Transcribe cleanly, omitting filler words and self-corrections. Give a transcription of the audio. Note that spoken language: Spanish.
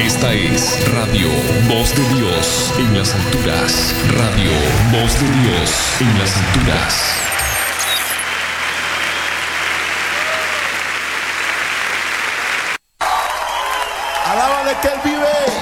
Esta es Radio Voz de Dios en las alturas. Radio Voz de Dios en las alturas. Alábale que Él vive.